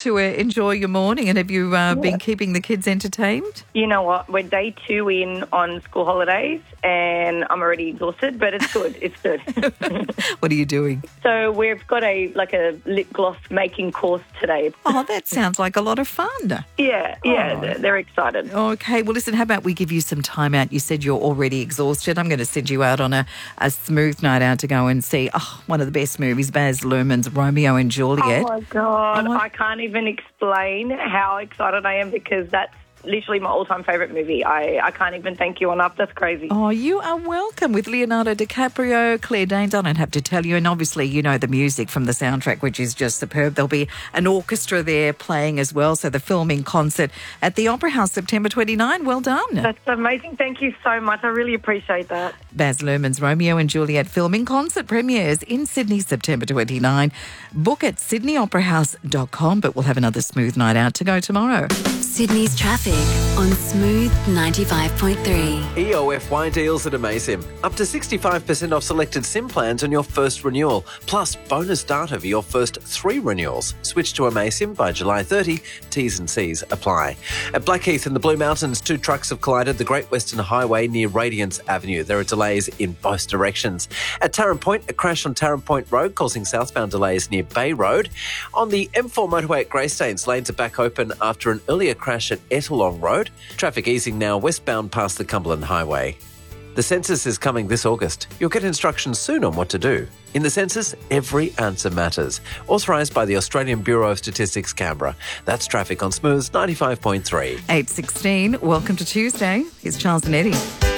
to enjoy your morning, and have you been keeping the kids entertained? You know what? We're day 2 in on school holidays and I'm already exhausted, but it's good. It's good. What are you doing? So we've got a lip gloss making course today. Oh, that sounds like a lot of fun. Yeah, they're excited. Okay, well, listen, how about we give you some time out? You said you're already exhausted. I'm going to send you out on a smooth night out to go and see one of the best movies, Baz Luhrmann's Romeo and Juliet. Oh, my God. I can't even explain how excited I am because that's literally my all-time favourite movie. I can't even thank you enough. That's crazy. Oh, you are welcome. With Leonardo DiCaprio, Claire Danes, I don't have to tell you. And obviously, you know the music from the soundtrack, which is just superb. There'll be an orchestra there playing as well. So the filming concert at the Opera House, September 29. Well done. That's amazing. Thank you so much. I really appreciate that. Baz Luhrmann's Romeo and Juliet filming concert premieres in Sydney, September 29. Book at sydneyoperahouse.com, but we'll have another smooth night out to go tomorrow. Sydney's traffic on Smooth 95.3. EOFY deals at Amaysim. Up to 65% off selected SIM plans on your first renewal, plus bonus data for your first 3 renewals. Switch to Amaysim by July 30. T's and C's apply. At Blackheath in the Blue Mountains, 2 trucks have collided the Great Western Highway near Radiance Avenue. There are delays in both directions. At Tarrant Point, a crash on Tarrant Point Road causing southbound delays near Bay Road. On the M4 motorway at Greystanes, lanes are back open after an earlier crash at Ettalong Road. Traffic easing now westbound past the Cumberland Highway. The census is coming this August. You'll get instructions soon on what to do. In the census, every answer matters. Authorised by the Australian Bureau of Statistics, Canberra. That's traffic on Smooth 95.3. 8:16. Welcome to Tuesday. Here's Charles and Eddie.